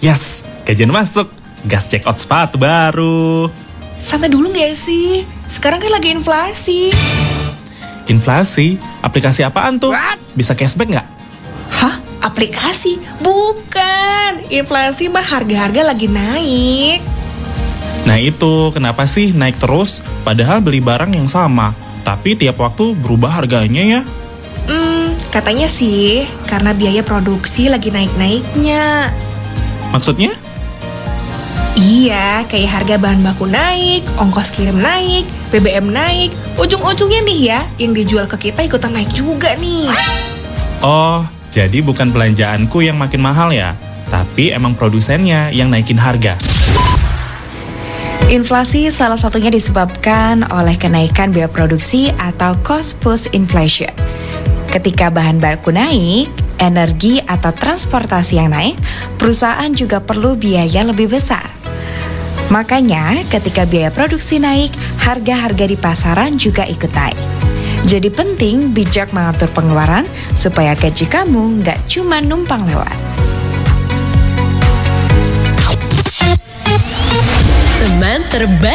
Yes, gajian masuk. Gas check out sepatu baru. Santai dulu gak sih? Sekarang kan lagi inflasi. Inflasi? Aplikasi apaan tuh? Bisa cashback nggak? Hah? Aplikasi? Bukan. Inflasi mah harga-harga lagi naik. Nah itu, kenapa sih naik terus? Padahal beli barang yang sama, tapi tiap waktu berubah harganya ya? Katanya sih, karena biaya produksi lagi naik-naiknya. Maksudnya? Iya, kayak harga bahan baku naik, ongkos kirim naik, BBM naik. Ujung-ujungnya nih ya, yang dijual ke kita ikutan naik juga nih. Oh, jadi bukan belanjaanku yang makin mahal ya? Tapi emang produsennya yang naikin harga. Inflasi salah satunya disebabkan oleh kenaikan biaya produksi atau cost push inflation. Ketika bahan baku naik, energi atau transportasi yang naik, perusahaan juga perlu biaya lebih besar. Makanya ketika biaya produksi naik, harga-harga di pasaran juga ikut naik. Jadi penting bijak mengatur pengeluaran supaya gaji kamu nggak cuma numpang lewat. Teman terbaik